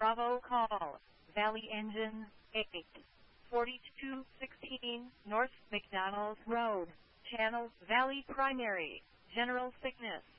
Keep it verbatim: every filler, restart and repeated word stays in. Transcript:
Bravo call, Valley Engine, eight forty-two sixteen, North McDonald Road, Channel Valley Primary, General Sickness.